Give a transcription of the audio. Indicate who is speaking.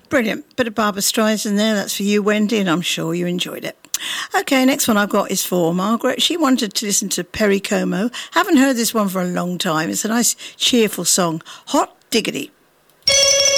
Speaker 1: Brilliant. Bit of Barbra Streisand there. That's for you, Wendy, and I'm sure you enjoyed it. Okay, next one I've got is for Margaret. She wanted to listen to Perry Como. Haven't heard this one for a long time. It's a nice, cheerful song. Hot Diggity.